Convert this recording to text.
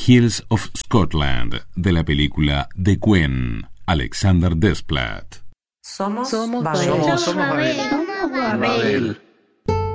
Hills of Scotland, de la película The Queen, Alexander Desplat. Somos Somos Babel. Babel. Somos Babel. Somos Babel.